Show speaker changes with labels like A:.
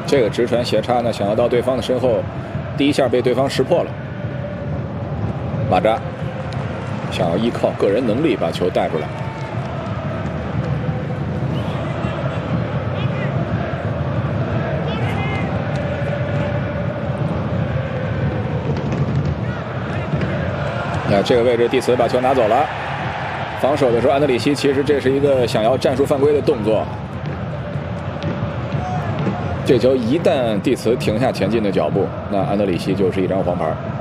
A: 这个直传斜插呢，想要到对方的身后，第一下被对方识破了。马扎想要依靠个人能力把球带出来。这个位置蒂茨把球拿走了。防守的时候，安德里西其实这是一个想要战术犯规的动作。这球一旦蒂茨停下前进的脚步，那安德里西就是一张黄牌。